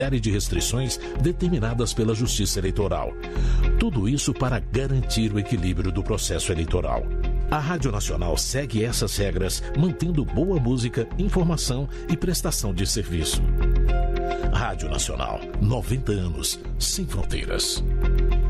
série de restrições determinadas pela Justiça Eleitoral. Tudo isso para garantir o equilíbrio do processo eleitoral. A Rádio Nacional segue essas regras, mantendo boa música, informação e prestação de serviço. Rádio Nacional, 90 anos, sem fronteiras.